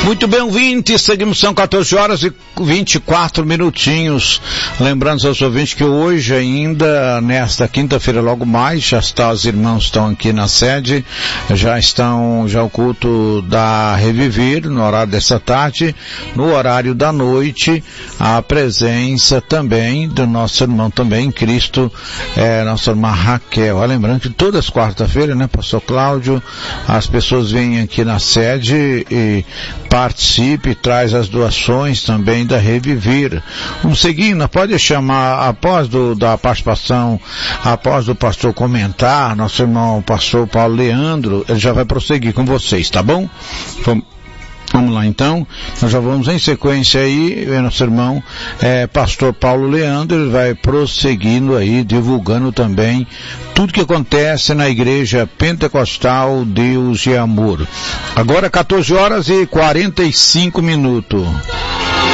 Muito bem, ouvintes, seguimos, são 14 horas e 24 minutinhos. Lembrando aos ouvintes que hoje ainda, nesta quinta-feira, logo mais, os irmãos estão aqui na sede, já o culto da Reviver, no horário dessa tarde, no horário da noite, a presença também do nosso irmão também, Cristo, nossa irmã Raquel. Lembrando que todas as quarta-feiras, né, pastor Cláudio, as pessoas vêm aqui na sede e participe, traz as doações também da Reviver. Vamos seguindo, pode chamar após da participação, após o pastor comentar, nosso irmão pastor Paulo Leandro, ele já vai prosseguir com vocês, tá bom? Vamos lá então, nós já vamos em sequência aí, nosso irmão pastor Paulo Leandro, ele vai prosseguindo aí, divulgando também tudo que acontece na Igreja Pentecostal Deus e Amor. Agora 14 horas e 45 minutos.